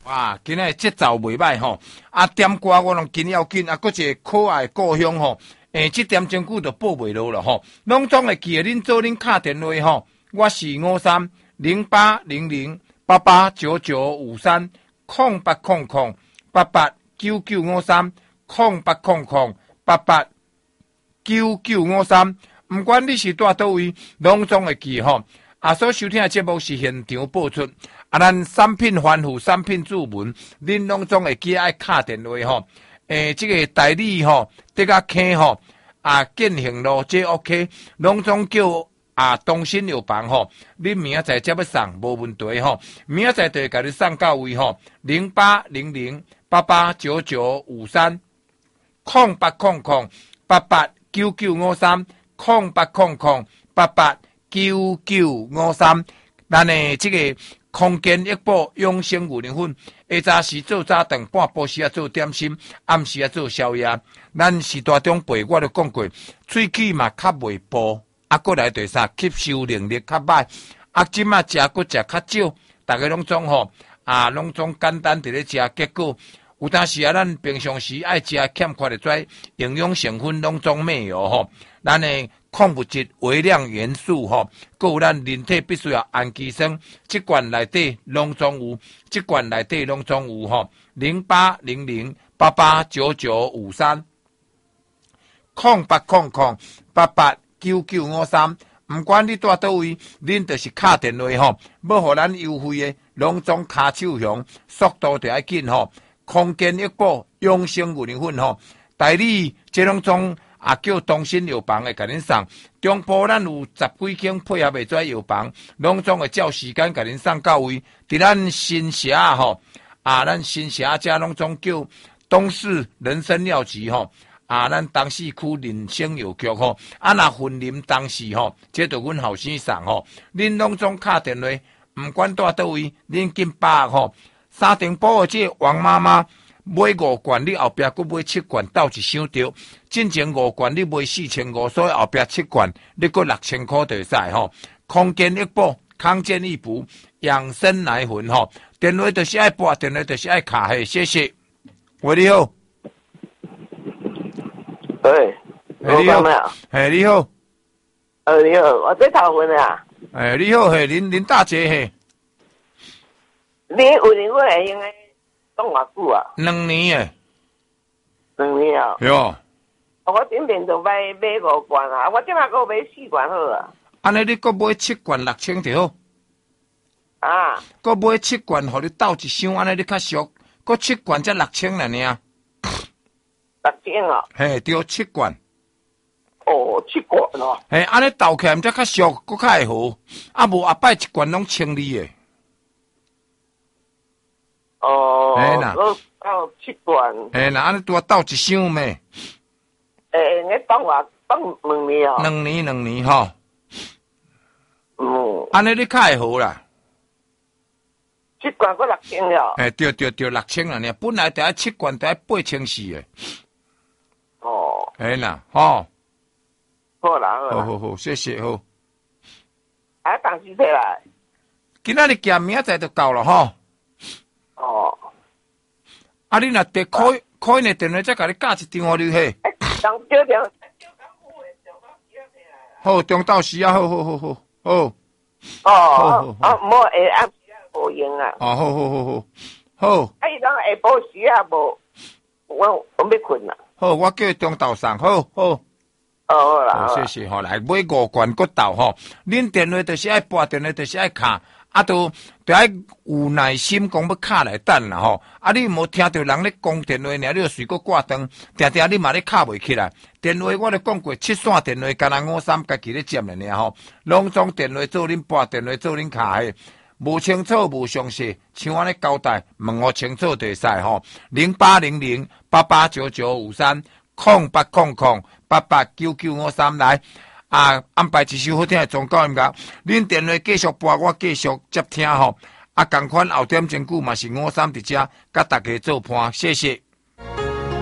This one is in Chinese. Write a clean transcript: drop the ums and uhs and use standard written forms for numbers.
哇，今仔节奏袂歹吼，点歌我拢紧要紧，搁一个可爱故乡吼，这点真久就报袂落了吼，拢总会记得恁做恁敲电话吼，我是5300889953空8空空8899530800889953，毋管你是住倒位，拢总会记吼。所收听的节目是现场播出。咱产品繁富，产品注文，恁拢总会记爱敲电话吼。这个代理吼，得甲坑吼，建行路这 OK， 拢总叫东新药房吼。恁明仔载才要送，无问题吼。明仔载就会甲你送到位吼。0800889953空8空空889953空8空空889953，咱的这个空间一宝养生牛奶粉，下早时做早顿，半晡时做点心，暗时做宵夜。咱时大中辈我都讲过，喙齿嘛较袂薄，过来就是啥吸收能力较歹，即马食佫食较少，大家拢总吼拢总简单伫咧食，结果有当时咱平常时爱食欠缺的跩营养成分拢总没有吼，咱的矿物质、微量元素吼，还有咱人体必须要氨基酸，这罐内底拢总有，这罐内底拢总有吼。0800889953空8空空889953，唔管你住倒位，恁就是敲电话吼，要互咱优惠的，拢总骹手响，速度就要紧吼。空间一宝养生牛奶粉吼，代理这拢总叫东新药房的甲恁送，中部咱有10几间配合的做药房，拢总会照时间甲恁送到位。伫咱新社吼，咱新社遮拢总叫东市人参药局吼，咱东市区人参药局吼，若分林东市吼，这就阮后生送吼，恁拢总敲电话，毋管住倒位，恁紧把握吼。三重埔的这王妈妈买5罐，你后壁佫买7罐，斗一箱着。进前5罐你买4500，所以后壁7罐你佫6000块就会使吼。空间一宝，康健一补，养生奶粉吼。电话就是爱拨，电话就是爱卡嘿，谢谢。喂，你好。 喂， 你好。嘿，你好。 你好，我在头份啊。 你好，嘿，恁大姐嘿。 你有年我会用诶，讲偌久啊 ？2年诶。 2年啊？ 哟。 我顶面就买5罐啊，我即马搁买4罐好啊。 安尼你搁买7罐6000就好。搁买7罐，互你斗一箱，安尼你较俗。搁7罐才6000了呢。 6000啊？ 嘿，对，7罐。 哦，7罐哦。 嘿，安尼斗起来毋则较俗，搁较会好。无后摆1罐拢清理诶。 哦， 呐， 到7罐。 呐，安尼多斗一箱咩？ 你当2年啊 ？2年吼。安尼你较会好啦。 7罐搁6000了。 对，6000啦呢，本来得7罐得8400诶。 哦。 呐，吼。 好啦， 好，谢谢好。 当时摕来。 今仔日寄明仔载就到了吼。 哦， 你若得可以呢电话再甲你教一张互你嘿。好，中昼时啊，好。 无会暗时无用啊。 好。 伊讲下晡时啊无，我要困啦。 好，我叫中昼送，好。 好啦， 谢谢吼，来买5罐搁斗吼。恁电话就是爱拨，电话就是爱敲。都爱有耐心，讲要敲来等啦吼。你无听到人咧讲电话，你就随个挂断，定你嘛咧敲袂起来。电话我咧讲过，7线电话干那53家己咧接了呢吼。拢总电话做恁拨，电话做恁敲诶，无清楚无详细，像我咧交代，问我清楚就会使吼。0800889953空8空空889953来。安排一首好听的宗教音乐，恁电话继续拨，我继续接听吼。同款后点钟久嘛是53伫遮，甲大家做伴，谢谢。